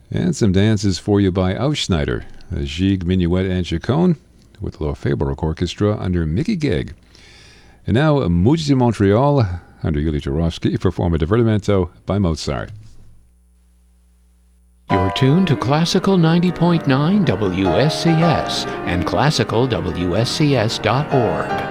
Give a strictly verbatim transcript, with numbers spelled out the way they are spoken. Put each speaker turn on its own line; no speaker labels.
And some dances for you by Ausschneider, a Gigue, Minuet, and Chaconne, with the L'Orfeo Orchestra under Mickey Gegg. And now, Musica Montreal, under Yuli Turovsky, perform a divertimento by Mozart.
You're tuned to Classical ninety point nine W S C S and classical W S C S dot org.